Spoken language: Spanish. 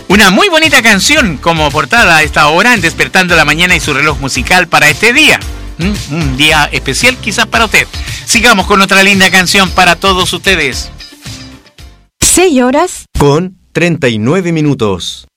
Una muy bonita canción como portada a esta hora en Despertando la Mañana y su reloj musical para este día. Un día especial quizás para usted. Sigamos con otra linda canción para todos ustedes. 6 horas con 39 minutos.